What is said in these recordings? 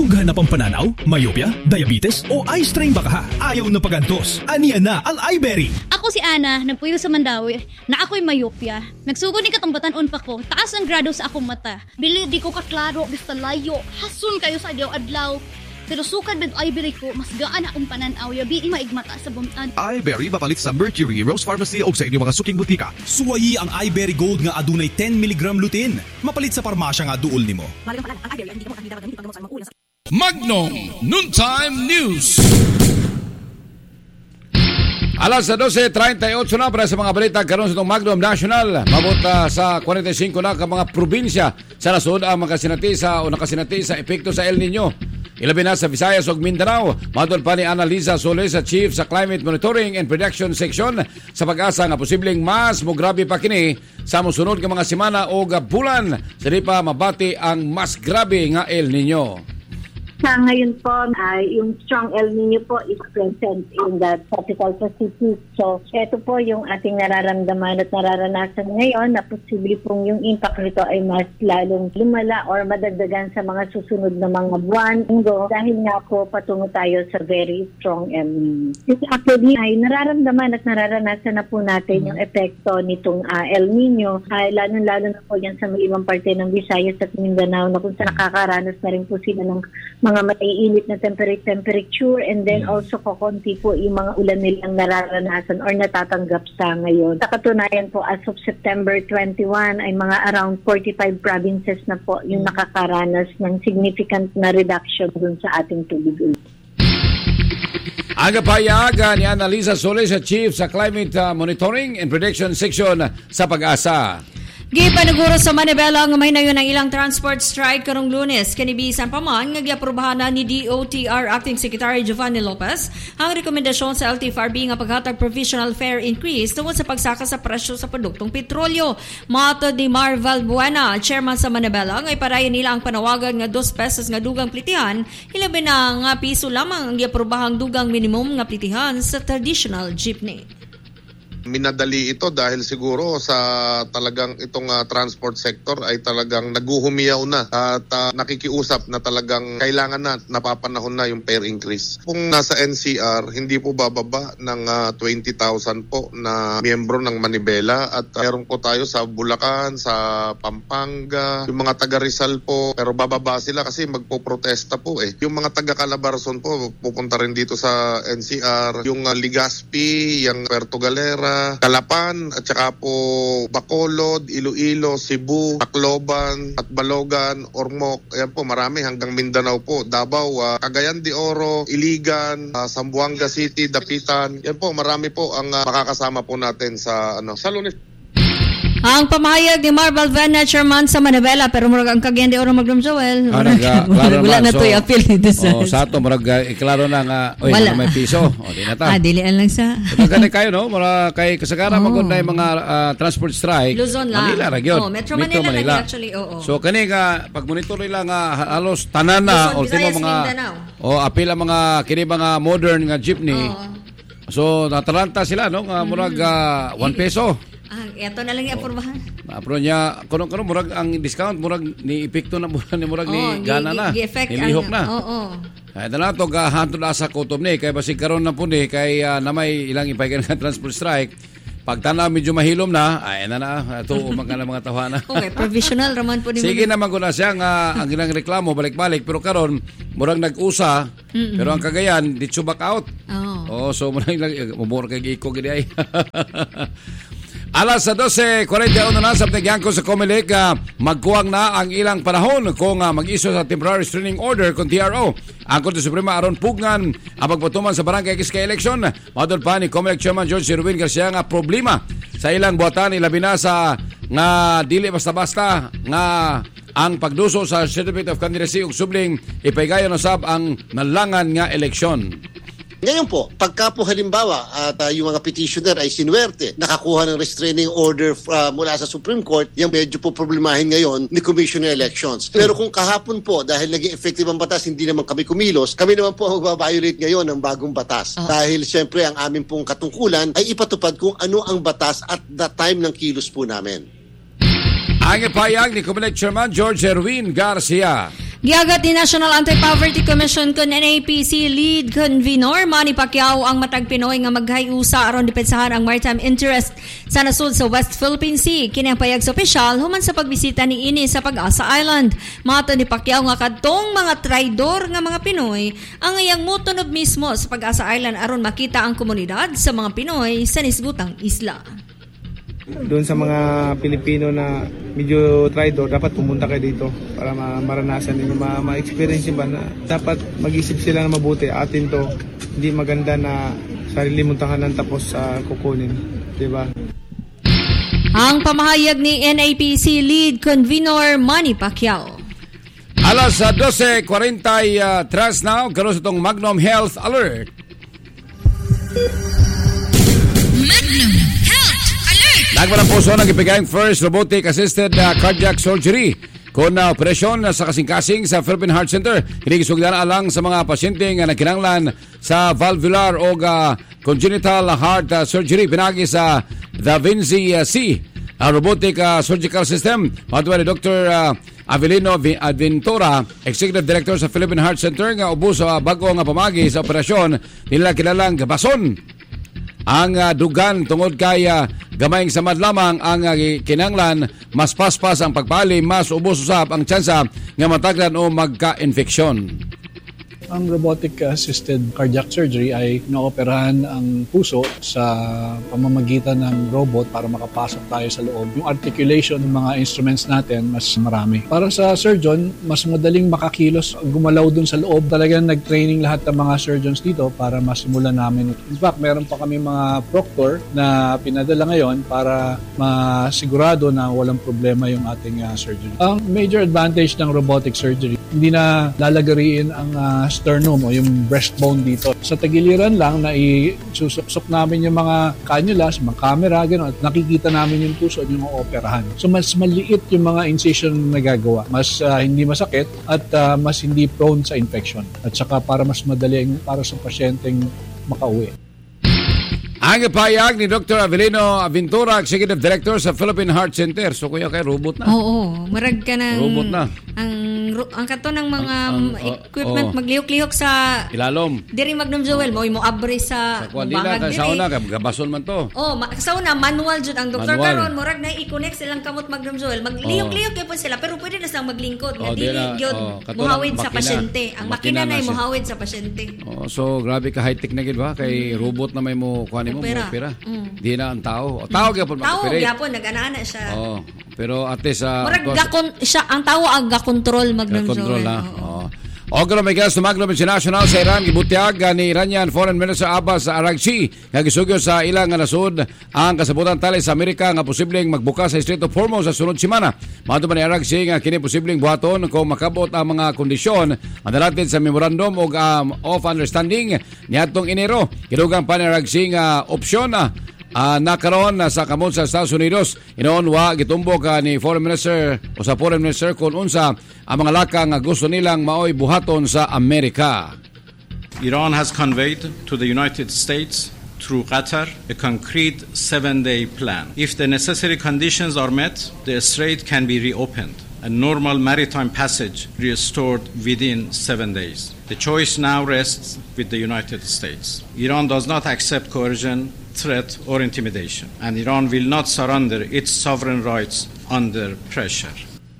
Dughan na pampananaw, myopia, diabetes o eye strain baka ayaw na pagantos. Aniya na ang iBerry. Ako si Ana, nagpuyo sa Mandawi, na ako'y myopia. Nagsugod ni katong batan-on pa ko, taas ang grado sa akong mata. Bili di ko kaklaro, basta layo, hasun kayo sa adlaw-adlaw. Pero sukad med iBerry ko, mas gaan akong pananaw, yabi maigmata sa buntad. iBerry mapalit sa Mercury, Rose Pharmacy o sa inyong mga suking butika. Suwayi ang iBerry Gold nga adunay 10 mg lutein. Mapalit sa parmasya nga duol nimo. Magnum Noontime News. Alas 12:38 na para sa mga balita karon sa itong Magnum National. Mabuta sa 45 na ka mga probinsya sa nasod ang makasinati sa epekto sa El Nino. Ilabi na sa Visayas ug Mindanao. Matod pa ni Annalisa Soles, sa Chief sa Climate Monitoring and Prediction Section, sa pag-asa nga posibleng mas mograbe pa kini sa mosunod nga mga semana o bulan. Sa di pa mabati ang mas grabe nga El Nino. Sa ngayon po, yung strong El Nino po is present in the tropical Pacific. So, ito po yung ating nararamdaman at nararanasan ngayon na posible pong yung impact nito ay mas lalong lumala or madagdagan sa mga susunod na mga buwan. Dahil nga po patungo tayo sa very strong El Nino. Actually, ay nararamdaman at nararanasan na po natin yung epekto nitong El Nino. Lalo na po yan sa mga ibang parte ng Visayas at Mindanao na kung saan nakakaranas na rin po sila ng mga maiinit na temperature and then also kokonti po yung mga ulan nilang nararanasan or natatanggap sa ngayon. Sa katunayan po, as of September 21 ay mga around 45 provinces na po yung nakakaranas ng significant na reduction dun sa ating tubig. Aga payaga ni Annalisa Soles, sa Chief sa Climate Monitoring and Prediction Section sa Pag-asa. Gipanuguro sa Manibela nga may nayon ang ilang transport strike karong Lunes. Kanibisan pa man nga giaprubahan na ni DOTR Acting Secretary Giovanni Lopez ang rekomendasyon sa LTFRB nga paghatag provisional fare increase tungkol sa pagsaka sa presyo sa produktong petrolyo. Matod ni Marval Buena, chairman sa Manibela, nga iparayan nila ang panawagan nga 2 pesos nga dugang plitihan, ilabi na nga piso lamang ang giaprubahang dugang minimum nga plitihan sa traditional jeepney. Minadali ito dahil siguro sa talagang itong transport sector ay talagang naguhumiyaw na at nakikiusap na talagang kailangan na, napapanahon na yung fare increase. Kung nasa NCR, hindi po bababa ng 20,000 po na miyembro ng Manibela at meron po tayo sa Bulacan, sa Pampanga, yung mga taga Rizal po, pero bababa sila kasi magpoprotesta po eh. Yung mga taga Calabarzon po, pupunta rin dito sa NCR, yung Legazpi, yung Puerto Galera, Calapan, at saka po Bacolod, Iloilo, Cebu, Tacloban, at Balogan, Ormoc. Ayan po, marami hanggang Mindanao po. Davao, Cagayan de Oro, Iligan, Zamboanga City, Dapitan. Yan po, marami po ang makakasama po natin sa Lunes. Ang pamahayag ni Marval Vena, chairman sa Manibela, pero murag ang Cagayan de Oro Magnum Joel. Wala na to i-appeal dito sa... sa ato, murag iklaro na nga, wala. May piso. O, di na ta. Dilian lang sa... Ganun kayo, no? Mura kay kasagara, magod na yung mga transport strike. Luzon lang. Manila, region. Metro Manila. Actually, oo. So, kani nga, pag-monitor nila nga, halos tanan na, Luzon, Visayas, mga... Mindanao. apil ang mga, kini mga modern nga jeepney. So, nataranta sila, no? Murag 1 peso. Ito na lang i-apurbahan. Apro niya, kuno murag ang discount, murag ni epekto na murag ni gana na. Nilihok na. Kaya na to hantod asa kutob ni kay basig karon na pud ni kay na may ilang ipaygan nga transport strike. Pagtanaw medyo mahilom na, ay na to mga tawanan. Okay, provisional raman po ni. Sige naman ko na siya nga ang ilang reklamo balik-balik pero karon murag nag-usa pero ang Cagayan dito back out. So murag kay iko gid ay. Alas 12:41 na sa nagyangko sa Comelec, magkuwang na ang ilang panahon kung mag-iso sa temporary restraining order kung TRO. Ang Korte Suprema aron pugnan ang pagpatuman sa barangay Kiskay election. Madod pa ni Comelec Chairman George Sirwin Garcia nga problema sa ilang buhatan ilabi na sa nga dili basta-basta nga ang pagduso sa Certificate of Candidacy ug subling ipaygayon usab ang nalangan nga eleksyon. Ngayon po, pagka po halimbawa at yung mga petitioner ay sinuwerte, nakakuha ng restraining order mula sa Supreme Court, yung medyo po problemahin ngayon ni Commissioner Elections. Pero kung kahapon po, dahil naging effective ang batas, hindi naman kami kumilos, kami naman po magbabiolate ngayon ng bagong batas. Dahil siyempre ang aming pong katungkulan ay ipatupad kung ano ang batas at the time ng kilos po namin. Ang ipayag ni Comelec Chairman George Erwin Garcia. Giagat ni National Anti-Poverty Commission kun NAPC lead convenor Manny Pacquiao ang matag Pinoy nga maghayusa aron depensahan ang maritime interest sa nasud sa West Philippine Sea. Kini ang payag sa opisyal human sa pagbisita ni ini sa Pag-asa Island. Mato ni Pacquiao nga kadtong mga traidor nga mga Pinoy ang iyang motunob mismo sa Pag-asa Island aron makita ang komunidad sa mga Pinoy sa nisgutang isla. Doon sa mga Pilipino na medyo traidor, dapat pumunta kayo dito para maranasan ninyo, ma-experience ba na dapat mag-isip sila na mabuti. Atin to, hindi maganda na sarili mong tahanan tapos kukunin, di ba? Ang pamahayag ni NAPC lead convenor Manny Pacquiao. Alas 12:43 now, karon sa itong Magnum Health Alert. Magnum Health Alert! Nagwalang puso ng ipigayang first robotic-assisted cardiac surgery kung operasyon sa kasing-kasing sa Philippine Heart Center. Hinigisugdan alang sa mga pasyente nga nagkinanglan sa valvular o congenital heart surgery pinagi sa Da Vinci C, robotic surgical system. Matuwa ni Dr. Avelino Ventura, Executive Director sa Philippine Heart Center, nga ubos sa bago nga pamagi sa operasyon nila kilalang gabason ang dugan tungod kay gamayng samad lamang ang kinanglan, mas paspas ang pagpali, mas ubos usap ang tsansa nga mataglan o magka-infeksyon. Ang robotic-assisted cardiac surgery ay naoperahan ang puso sa pamamagitan ng robot para makapasok tayo sa loob. Yung articulation ng mga instruments natin, mas marami. Para sa surgeon, mas madaling makakilos, gumalaw dun sa loob. Talagang nag-training lahat ng mga surgeons dito para masimulan namin. In fact, meron pa kami mga proctor na pinadala ngayon para masigurado na walang problema yung ating surgeon. Ang major advantage ng robotic surgery, hindi na lalagariin ang sternum o yung breastbone dito. Sa tagiliran lang na isusok namin yung mga cannulas, mga camera, gano'n, at nakikita namin yung puso at yung operahan. So mas maliit yung mga incision na nagagawa. Mas hindi masakit at mas hindi prone sa infection. At saka para mas madali para sa pasyenteng makauwi. Ang payag ni Dr. Avelino Ventura, Executive Director sa Philippine Heart Center. So kuya kay robot na. Oo, marag ka ng robot na. Ang kato ng mga equipment maglihok-lihok sa ilalom. Diri Magnum Joel mo imo abri sa bangag diri. Sa una gabason man to. Sa una manual jud ang doktor karon murag na i-connect silang kamot Magnum Joel. Maglihok-lihok gyud sila pero pwede na silang maglingkod nga dili gyud muhawid sa pasyente. Ang makina na muhawid sa pasyente. So grabe ka high-tech na gid ba kay robot na may mo kuan mo opera. Di na ang tao. Tao gyapon mag-operate. Tao gyapon nag-ana siya. Pero ate sa murag siya ang tao ang ga-control Magnum Joel. Ogro may gas na Magnum International sa Iran gibutiag ni Iranian Foreign Minister Abbas Araghchi nga gisugyo sa ilang nga nasud ang kasabutan tali sa Amerika nga posibleng magbukas sa Strait of Hormuz sa sunod semana. Mato man ni Araghchi nga kini posibleng buhaton kung makabot ang mga kondisyon adalatid sa memorandum of understanding niadtong Enero. Kidugang pa ni Araghchi nga opsyon nakaroon sa kamot sa Estados Unidos. Inoon wa gitumbok ni Foreign Minister o sa Foreign Minister kung unsa ang mga laka nga gusto nilang maoy buhaton sa Amerika. Iran has conveyed to the United States through Qatar a concrete 7-day plan. If the necessary conditions are met, the strait can be reopened and normal maritime passage restored within 7 days. The choice now rests with the United States. Iran does not accept coercion, threat or intimidation, and Iran will not surrender its sovereign rights under pressure.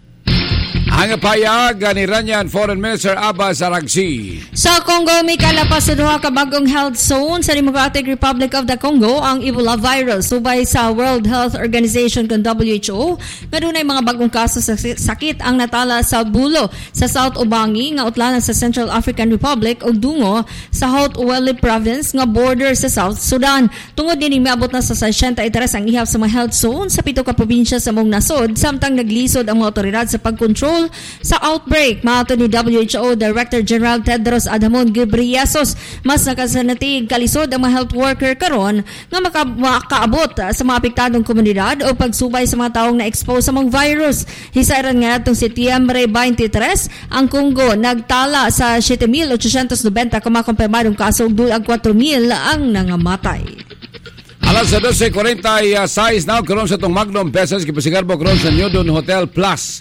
Ang payag ni Iranian Foreign Minister Abbas Araghchi. Sa Congo, may kalapas sa duha ka bagong health zone sa Democratic Republic of the Congo ang Ebola virus. Subay sa World Health Organization kung WHO, nga dunay mga bagong kaso sa sakit ang natala sa Bulo sa South Ubangi nga utlanan sa Central African Republic ug dungo sa Haut Uele Province nga border sa South Sudan. Tungod din miabot na sa 63 ang ihap sa mga health zone sa 7 ka probinsya sa mong nasod samtang naglisod ang mga otoridad sa pagkontrol sa outbreak. Maato ni WHO Director General Tedros Adhanom Ghebreyesus, mas nakasanatig kalisod ang mga health worker karon nga makaabot sa mga apektadong komunidad o pagsubay sa mga taong na-expose sa mga virus. Hisairan nga itong Setyembre 23, ang Congo nagtala sa 7,890 kumakumpirmadong kaso ug 4,000 ang nangamatay. Alas 12:46 now karon sa itong Magnum Pesos gipasigarbo karon sa New Don Hotel Plus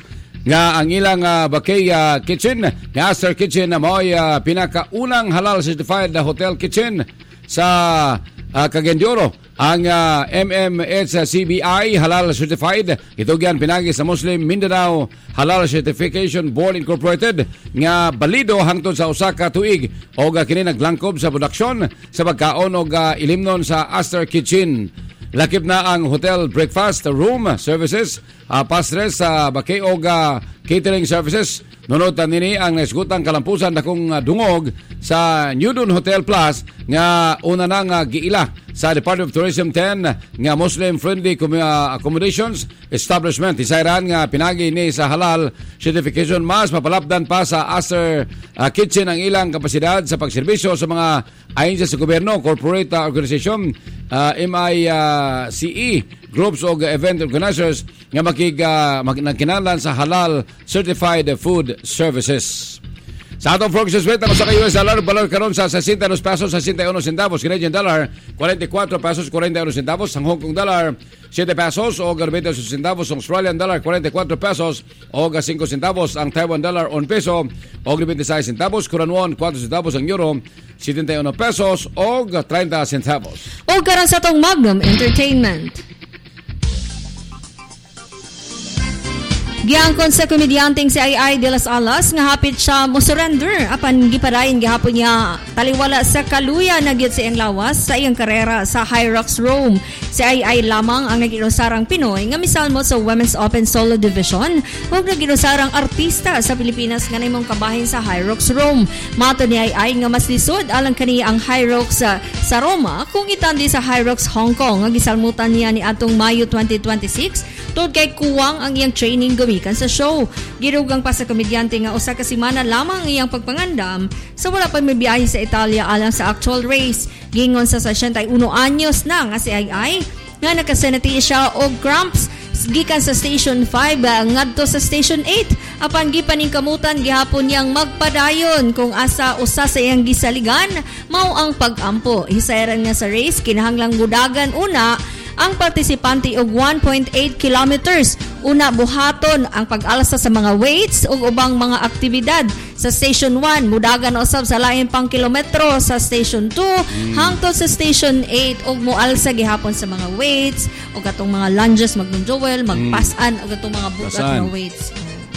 nga ang ilang bakay kitchen nga Aster Kitchen na mo'y pinakaunang halal certified hotel kitchen sa Cagayan ang MMHCBI halal certified. Ito yan pinagi sa Muslim Mindanao Halal Certification Board Incorporated nga balido hangtod sa usa ka tuig o kini naglangkob sa produksyon sa pagkaon o ilimnon sa Aster Kitchen. Lakip na ang hotel breakfast room services, pastres sa bakay o catering services. Nunutan nini ang naisgutang kalampusan na kung dungog sa Newdon Hotel Plus nga una na nga giila sa Department of Tourism 10 nga Muslim-friendly accommodations establishment. Isayran nga pinagi ni sa halal certification mas mapalapdan pa sa Aster Kitchen ang ilang kapasidad sa pagserbisyo sa mga ahensya sa gobyerno, corporate organization, MICE, groups o event organizers nga nagkinalan sa halal certified food services. Sa atong Forex rate, ako sa US dollar, balor karon sa 62 pesos, 61 centavos. Canadian dollar, 44 pesos, 41 centavos. Ang Hong Kong dollar, 7 pesos o 20 centavos. Ang Australian dollar, 44 pesos o 5 centavos. Ang Taiwan dollar, 1 peso o 26 centavos. Korean won, 4 centavos. Ang euro, 71 pesos o 30 centavos. O karon sa atong Magnum Entertainment. Giangkon sa komedyanteng si Ai de las Alas nga hapit siya mo surrender apan gipadayon gihapon niya taliwala sa kaluya na gyud sa iyang lawas sa iyang karera sa Hyrox Rome. Si Ai lamang ang naginusarang Pinoy nga misalmo sa Women's Open Solo Division ug naginusarang artista sa Pilipinas nga naimong kabahin sa Hyrox Rome. Mato ni Ai nga mas lisod alang kaniya ang Hyrox sa Roma kung itandi sa Hyrox Hong Kong nga gisalmutan niya ni atong Mayo 2026 tungod kay kuwang ang iyang training gumikan sa show. Girugang pa sa komedyante nga usa ka semana lamang ang iyang pagpangandam sa wala pa may biyahe sa Italia alang sa actual race. Gingon sa 61 anyos na nga si Ai nga nakasenati siya og cramps gikan sa Station 5 ngadto sa Station 8 apan gipaningkamutan gihapon niyang magpadayon kung asa usa sa iyang gisaligan mao ang pag-ampo. Hisayran nga sa race kinahanglang gudagan una ang partisipante og 1.8 kilometers. Una buhaton ang pag-alsa sa mga weights ug ubang mga aktibidad. Sa Station 1, mudagan usab sa lain pang kilometro. Sa Station 2, hangtod sa Station 8 ug mualsa gihapon sa mga weights ug atong mga lunges magnunjoel, magpasan ug atong mga bugat nga weights.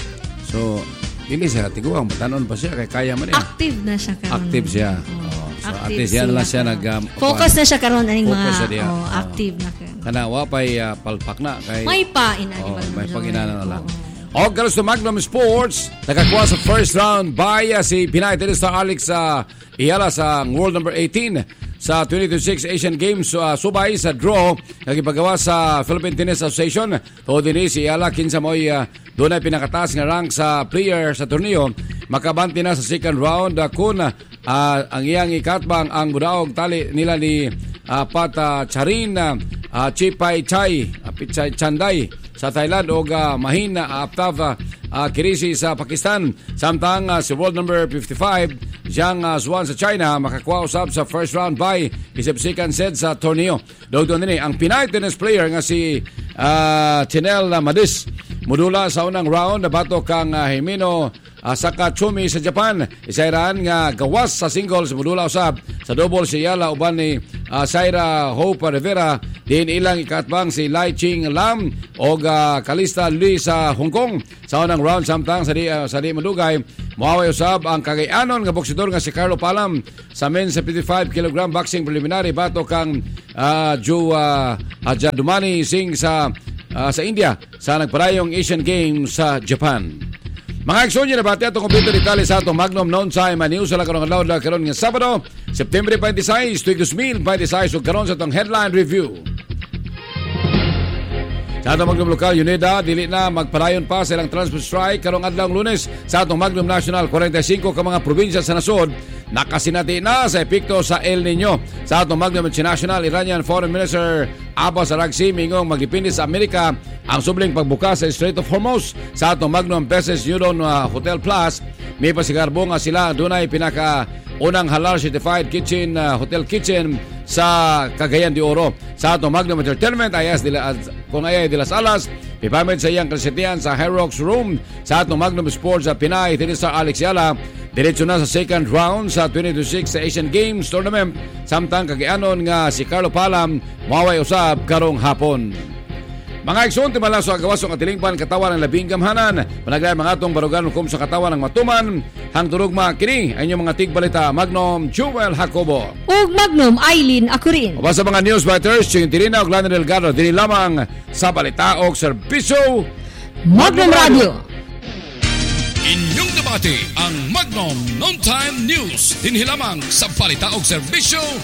So, dili siya tiguang batanon pa siya kay kaya man Active na siya karon. Active siya. So at least yan lang siya focus na siya karon aning mga active na karon. Kana wa pay palpak na kay may paina may panginanan na lang. O karon sa Magnum Sports, nakakuha sa first round by si Pinay tenista Alex Iyala sa World number 18 sa 2026 Asian Games subay sa draw nagipagawa sa Philippine Tennis Association. Tuod dinhi si Iyala kinsa moy doon ay pinakataas nga rank sa player sa torneo. Makabanti na sa second round kun ang iyang ikatbang ang budaog tali nila ni Pat Charin Chipay Pichay Chanday sa Thailand o Mahin Aptav Kirisi sa Pakistan. Samtang si world number 55 Zhang Zuan sa China makakuha usab sa first round by isip second set sa torneo. Dogdon din ang Pinay tennis player nga si Chinel Madis mudula sa unang round nabato kang Himino Sakachumi sa Japan. Isayran nga gawas sa singles mudula usab sa double si Yala uban ni Saira Hope Rivera din ilang ikatbang si Lai Ching Lam o Kalista Lee sa Hong Kong sa unang round. Samtang sa di madugay muaway usab ang kagayanon nga boksidor nga si Carlo Palam sa men's 55 kg boxing preliminary bato kang Jadumani Singh sa India sa nagparayong Asian Games sa Japan. Mga aksyon niya nabati atong kompleto detalye sa atong Magnum Noon Time News sa karong adlaw karon nga Sabado, September 26, 2026 ug karon sa atong headline review. Sa atong Magnum Lokal Unida, dili na magpadayon pa sa ilang transport strike karong adlaw Lunes sa atong Magnum National 45 ka mga probinsya sa nasod nakasinati na sa epekto sa El Nino. Sa atong Magnum International, Iranian Foreign Minister Abbas Araghchi mingong magdepende sa Amerika ang subling pagbukas sa Strait of Hormuz. Sa atong Magnum Peses Newdon Hotel Plus, may pasigarbong nga sila dunay pinaka unang halal certified kitchen hotel kitchen sa Cagayan de Oro. Sa ato Magnum Entertainment kung ayay de las Alas, pipamit sa iyang kalsetian sa Herox Room sa ato Magnum Sports sa Pinay Tinisar Alex Yala. Diretso na sa second round sa 2026 sa Asian Games Tournament. Samtang kagianon nga si Carlo Palam maway usab karong hapon. Mga igsoon, timala sa agawas ng atilingpan katawan ng labing gamhanan. Panaglayan mga atong barugan hukom sa katawan ng matuman. Hang turugma kini ay inyong mga tigbalita Magnum Jewel Jacobo. Ug Magnum Eileen Acurin. O sa mga newswriters, Ching Tirina ug Lana Delgado, dili lamang sa balita o serbisyo Magnum Radio. Inyong debate ang Magnum Noontime News. Dinhi lamang sa balita o serbisyo